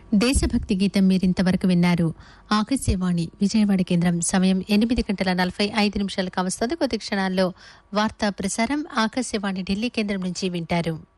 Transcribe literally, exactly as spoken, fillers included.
దేశభక్తి గీతం మీరింతవరకు విన్నారు. ఆకాశవాణి విజయవాడ కేంద్రం. సమయం ఎనిమిది గంటల నలభై ఐదు నిమిషాలు కావస్తుంది. కొద్ది క్షణాల్లో వార్తా ప్రసారం ఆకాశవాణి ఢిల్లీ కేంద్రం నుంచి వింటారు.